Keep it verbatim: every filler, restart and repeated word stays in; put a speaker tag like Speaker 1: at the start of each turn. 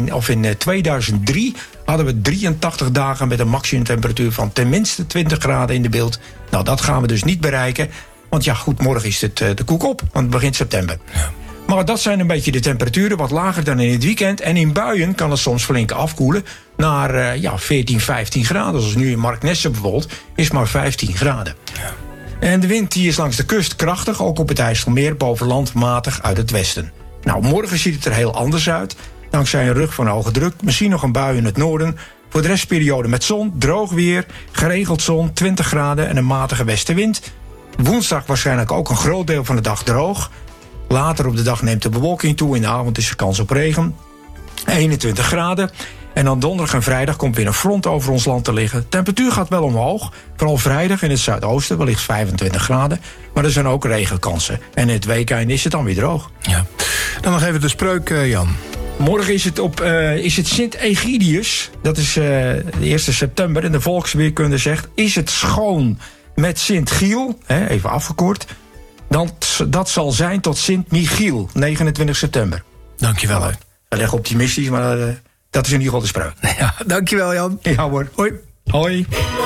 Speaker 1: in, of in tweeduizend drie hadden we drieëntachtig dagen met een maximumtemperatuur van tenminste twintig graden in de beeld. Nou, dat gaan we dus niet bereiken. Want ja, goed, morgen is het de koek op, want het begint september. Ja. Maar dat zijn een beetje de temperaturen, wat lager dan in het weekend. En in buien kan het soms flink afkoelen naar uh, ja, veertien, vijftien graden. Zoals nu in Marknesse bijvoorbeeld, is maar vijftien graden. Ja. En de wind die is langs de kust krachtig, ook op het IJsselmeer, boven land matig uit het westen. Nou, morgen ziet het er heel anders uit. Dankzij een rug van hoge druk, misschien nog een bui in het noorden. Voor de restperiode met zon, droog weer, geregeld zon, twintig graden en een matige westenwind. Woensdag waarschijnlijk ook een groot deel van de dag droog. Later op de dag neemt de bewolking toe. In de avond is er kans op regen. eenentwintig graden. En dan donderdag en vrijdag komt weer een front over ons land te liggen. De temperatuur gaat wel omhoog. Vooral vrijdag in het zuidoosten, wellicht vijfentwintig graden. Maar er zijn ook regenkansen. En in het weekend is het dan weer droog.
Speaker 2: Ja. Dan nog even de spreuk, uh, Jan.
Speaker 1: Morgen is het, op, uh, is het Sint-Egidius. Dat is uh, de eerste september. En de volksweerkunde zegt, is het schoon met Sint-Giel, hè, even afgekort. Dan, dat zal zijn tot Sint-Michiel, negenentwintig september.
Speaker 2: Dankjewel.
Speaker 1: Nou, dat is echt optimistisch, maar uh, dat is in ieder geval de spreuk.
Speaker 2: Ja, dankjewel, Jan.
Speaker 1: Ja hoor.
Speaker 2: Hoi.
Speaker 1: Hoi.